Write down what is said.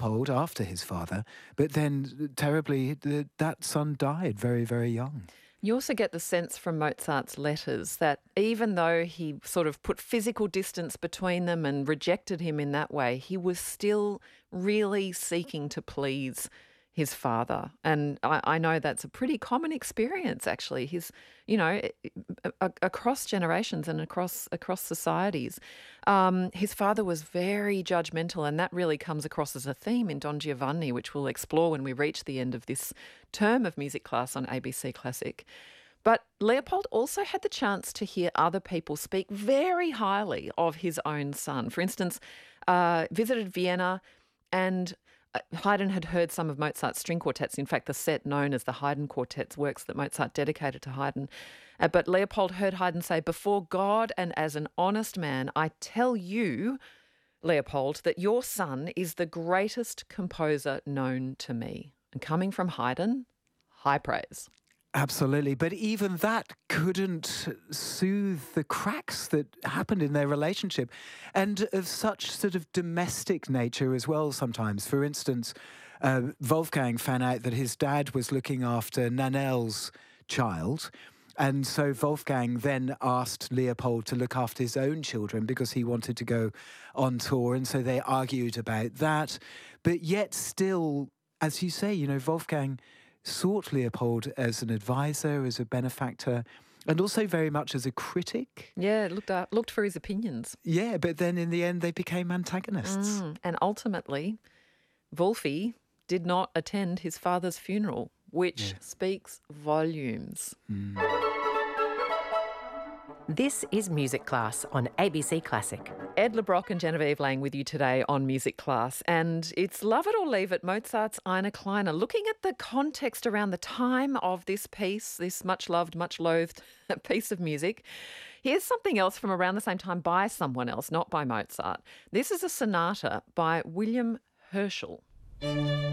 Leopold after his father, but then terribly, that son died very, very young. You also get the sense from Mozart's letters that even though he sort of put physical distance between them and rejected him in that way, he was still really seeking to please his father. And I know that's a pretty common experience, actually. Across generations and across societies. His father was very judgmental, and that really comes across as a theme in Don Giovanni, which we'll explore when we reach the end of this term of music class on ABC Classic. But Leopold also had the chance to hear other people speak very highly of his own son. For instance, visited Vienna, and Haydn had heard some of Mozart's string quartets, in fact, the set known as the Haydn Quartets, works that Mozart dedicated to Haydn. But Leopold heard Haydn say, "Before God and as an honest man, I tell you, Leopold, that your son is the greatest composer known to me." And coming from Haydn, high praise. Absolutely. But even that couldn't soothe the cracks that happened in their relationship, and of such sort of domestic nature as well sometimes. For instance, Wolfgang found out that his dad was looking after Nanel's child. And so Wolfgang then asked Leopold to look after his own children because he wanted to go on tour. And so they argued about that. But yet still, as you say, Wolfgang sought Leopold as an advisor, as a benefactor, and also very much as a critic. Yeah, looked for his opinions. Yeah, but then in the end they became antagonists. And ultimately, Wolfie did not attend his father's funeral, which speaks volumes. This is Music Class on ABC Classic. Ed LeBrock and Genevieve Lang with you today on Music Class. And it's Love It or Leave It, Mozart's Eine Kleine. Looking at the context around the time of this piece, this much-loved, much-loathed piece of music, here's something else from around the same time by someone else, not by Mozart. This is a sonata by William Herschel.